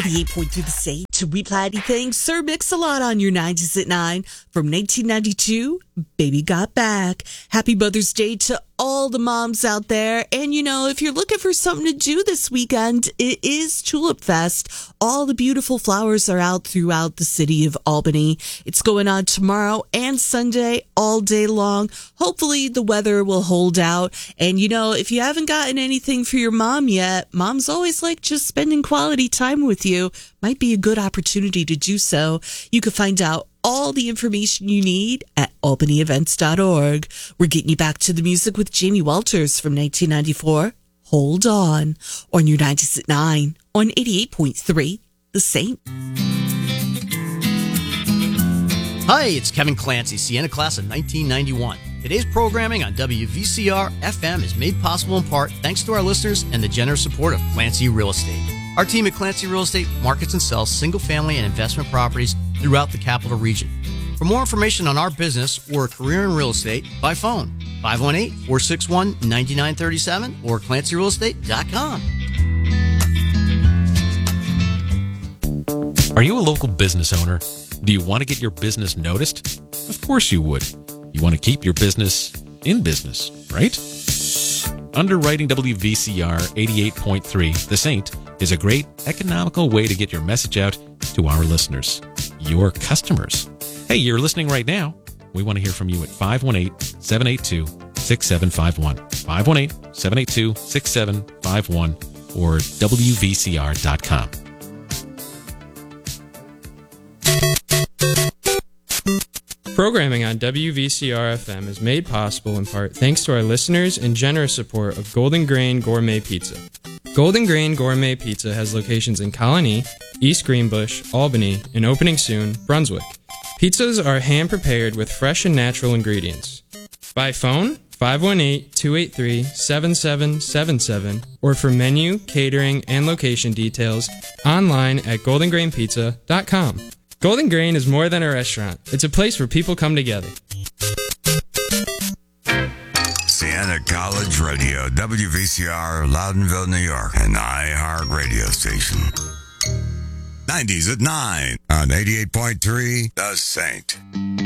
88.3 The State. We play anything. Sir Mix-a-Lot on your 90s at 9. From 1992, Baby Got Back. Happy Mother's Day to all the moms out there. And, you know, if you're looking for something to do this weekend, it is Tulip Fest. All the beautiful flowers are out throughout the city of Albany. It's going on tomorrow and Sunday all day long. Hopefully the weather will hold out. And, you know, if you haven't gotten anything for your mom yet, moms always like just spending quality time with you. Might be a good opportunity to do so. You can find out all the information you need at albanyevents.org. We're getting you back to the music with Jamie Walters from 1994. Hold on your 90s at 9 on 88.3 The Saint. Hi, it's Kevin Clancy, Sienna Class of 1991. Today's programming on WVCR FM is made possible in part thanks to our listeners and the generous support of Clancy Real Estate. Our team at Clancy Real Estate markets and sells single-family and investment properties throughout the capital region. For more information on our business or a career in real estate, by phone, 518-461-9937 or clancyrealestate.com. Are you a local business owner? Do you want to get your business noticed? Of course you would. You want to keep your business in business, right? Underwriting WVCR 88.3 The Saint is a great economical way to get your message out to our listeners, your customers. Hey, you're listening right now. We want to hear from you at 518-782-6751, 518-782-6751, or WVCR.com. Programming on WVCR-FM is made possible in part thanks to our listeners and generous support of Golden Grain Gourmet Pizza. Golden Grain Gourmet Pizza has locations in Colony, East Greenbush, Albany, and opening soon, Brunswick. Pizzas are hand-prepared with fresh and natural ingredients. By phone, 518-283-7777, or for menu, catering, and location details, online at goldengrainpizza.com. Golden Grain is more than a restaurant. It's a place where people come together. Siena College Radio, WVCR, Loudonville, New York, an iHeart radio station. 90s at 9 on 88.3 The Saint.